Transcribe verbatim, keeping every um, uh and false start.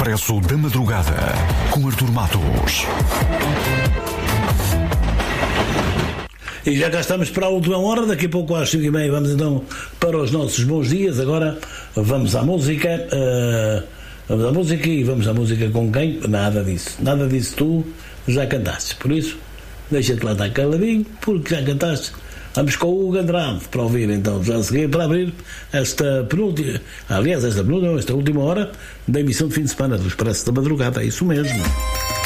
Expresso da Madrugada, com Artur Matos. E já cá estamos para a última hora, daqui a pouco às cinco e meia vamos então para os nossos bons dias. Agora vamos à música, uh, vamos à música e vamos à música com quem? Nada disso, nada disso tu já cantaste, por isso deixa-te lá estar caladinho, porque já cantaste. Vamos com o Hugo Andrade para ouvir então, já a seguir, para abrir esta penúltima, aliás esta penúltima, esta última hora da emissão de fim de semana do Expresso da Madrugada, é isso mesmo.